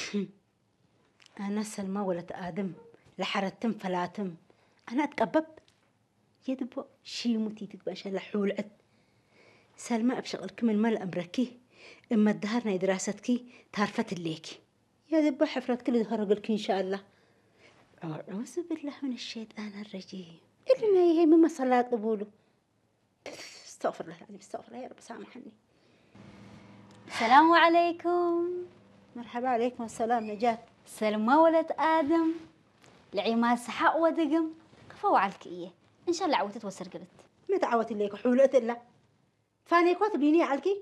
أنا سلمى ولد آدم لحرتم فلاتم أنا أتقبب يدبو شي متي تقباش لحول عد سلمى أبشغلكم المال أمركي إما الدهرنا دراستكي تعرفت الليكي يا دبو حفرات كل دهرقلك إن شاء الله. أعوذ بالله من الشيطان الرجيم اللي ما يهي مما صلاة قبوله. استغفر الله العظيم استغفر الله يا رب سامحني. السلام عليكم. مرحبا عليكم السلام نجاة. سلمى ولد آدم العماد سحاء ودقم كفوا علكية إن شاء الله عودت وسر قلت ما تعودت ليك حولت إلا فاني كوات بيني علكي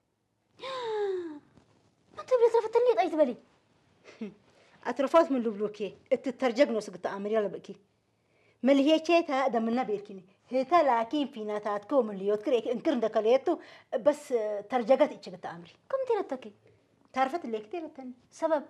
ما تبي ترفت اللي أي تبلي أترفض من لبلوكي التترجق نوسق تأمر يلا بكي ما اللي هي شيتها أدم من نبي الكني هتا لكن في ناتاتكم اللي يذكرك إنكرن دكاليتو بس ترجقت إيش تأمري كم تيرتكي تعرفت اللي كتير تاني سبب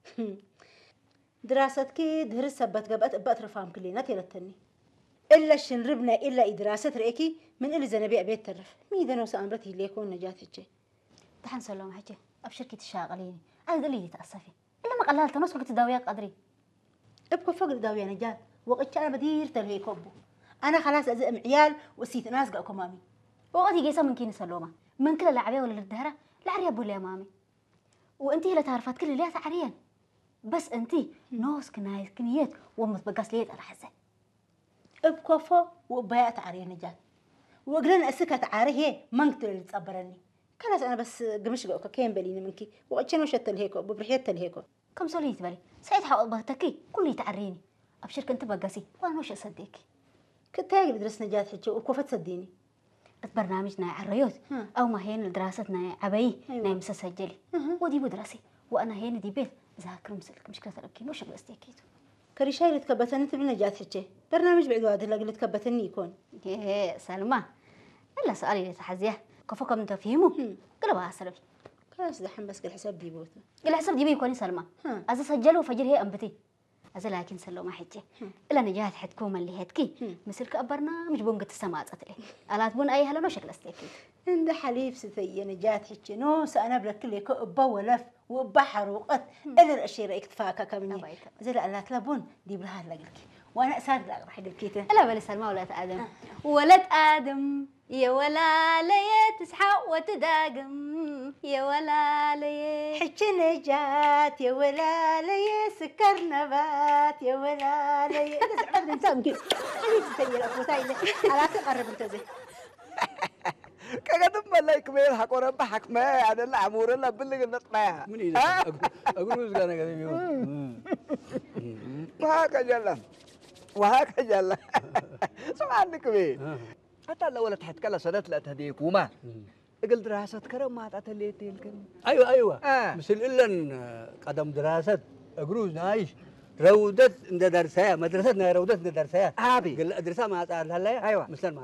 دراستك درس سبت قبت بأترفهم كلنا تيرتني إلا شنربنا إلا دراسة رأيكي من اللي زنبي أبيت ترف ميدا نوس أمرتي اللي يكون نجاتك دحين سلام حجة أبشركي تشاغليني أنا اللي تأسفي إلا ما قللت نص وقت داوياك قدري ابقى فقر داوية نجات وقت أنا بدير تلهي كوبو أنا خلاص أزقم عيال وسيت ناس قاكو مامي وقت يجيسا من كيني سلومة من كل العبية ولا الدهرة العريا بقول يا مامي وأنتي لا تعرفات كل اللي تعريان بس أنتي نوس كنايس كنيات ومتبقاس ليت على حزة ابقى فوق وبيات عارية نجات وقلن أسكت عاريه ما نقدر اللي تصبرني خلاص أنا بس قمش قاكو كين بليني منكي وقت شنو شت الهيكو ببرحيت الهيكو كم سوليت بالي سعيد حاول بهتكي كل يتعريني أبشر كنت بقاسي وأنا وش أصدقك كنت هاي درس نجات حجة وكوفت صديني برنامجنا عريوت أو ما هين دراستنا عبي أيوة. نايم سجلي ودي بدرسي وأنا هين دي بيت ذاكر مسلك مشكلة الأكيد وش بلاستيكيتو كريشاي اللي تكبتني أنت بالنجات حجة برنامج بعد واد اللي تكبتني يكون إيه سلمى إلا سؤالي اللي تحزيه كفوكم أنت فهموا قلبها سلبي خلاص دحين بس الحساب دي بوته الحساب دي بيكوني سلمى أذا سجلوا فجر هي أنبتي أذا لكن سلوا ما حجة إلا نجاة حتكون اللي هتكي مثل كبرنامج بونقة السماء أتلي ألا تبون أي هلا شكل استيكيت عند حليب ستي نجاة حجة نوس أنا بلك اللي كأبا ولف وبحر وقت إلا الأشياء اكتفاك كمني زي لا تلبون دي بلها لقلك وأنا أساد لا راح يدكيته لا بل سلمى ولد آدم ولد آدم يا ولا ليه تسحق وتداقم يا ولا ليه حجة نجاة يا ولا ليه سكر نبات يا ولا ليه أنت سعبت إنسان كيف حليب ستي لك وتايله على تقرب أنت زي كذا ملاك كبير حكورة بحك ما هذا اللي عمور الله باللي قلنا ما من إذا أقول وش أنا قاعد يوم وهاك جل سمعني كبير حتى لو ولا تحت كلا سنة لا تهديك وما قل دراسة كرم ما تعتلي تلك أيوة مثل إلا قدم دراسة أقول نايش رودت إن درسها مدرستنا رودت إن درسها أبي قل درسها ما تعرف هلا أيوة مثل